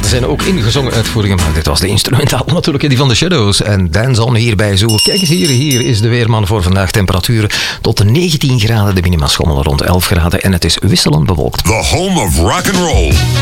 er zijn ook ingezongen uitvoeringen, maar dit was de instrumentaal natuurlijk, die van de Shadows. En Dance On hier bij Zo. Kijk eens hier is de weerman voor vandaag. Temperaturen tot de 19 graden, de minima schommelen rond 11 graden en het is wisselend bewolkt. The home of rock and roll.